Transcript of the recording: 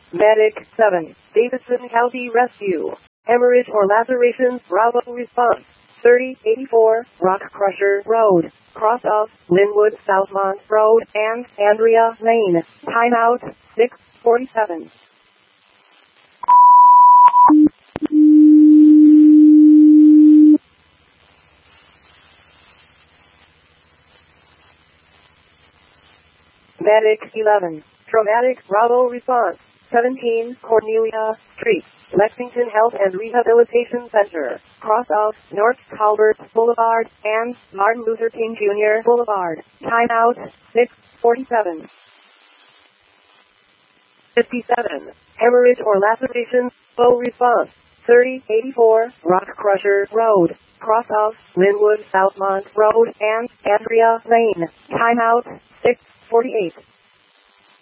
Medic 7, Davidson County Rescue. Hemorrhage or lacerations, Bravo response. 3084, Rock Crusher Road, cross of Linwood Southmont Road and Andrea Lane. Timeout, 6:47. Medic 11, Traumatic Bravo response. 17 Cornelia Street, Lexington Health and Rehabilitation Center, cross of North Colbert Boulevard and Martin Luther King Jr. Boulevard. Timeout, 6:47. 57. Hemorrhage or laceration, slow response. 3084 Rock Crusher Road, cross of Linwood Southmont Road and Andrea Lane. Timeout, 6:48.